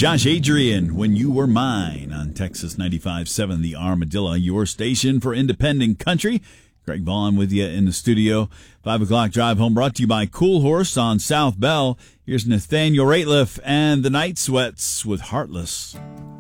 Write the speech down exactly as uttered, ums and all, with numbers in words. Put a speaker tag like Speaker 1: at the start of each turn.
Speaker 1: Josh Adrian, When You Were Mine on Texas ninety-five point seven, The Armadillo, your station for independent country. Greg Vaughn with you in the studio. Five o'clock drive home brought to you by Cool Horse on South Bell. Here's Nathaniel Rateliff and the Night Sweats with Heartless.